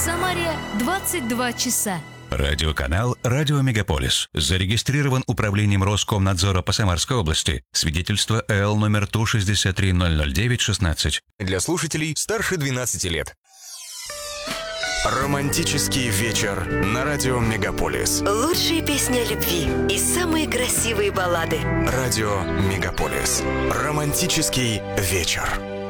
Самаре 22 часа. Радиоканал «Радио Мегаполис». Зарегистрирован управлением Роскомнадзора по Самарской области. Свидетельство ЭЛ номер Ту-63-009-16. Для слушателей старше 12 лет. Романтический вечер на радио Мегаполис. Лучшие песни о любви и самые красивые баллады. Радио Мегаполис. Романтический вечер.